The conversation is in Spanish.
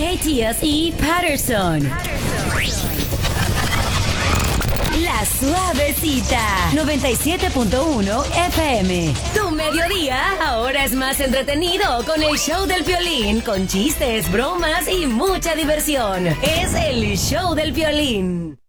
Díaz y Patterson. La Suavecita, 97.1 FM. Tu mediodía ahora es más entretenido con el show del Piolín, con chistes, bromas y mucha diversión. Es el show del Piolín.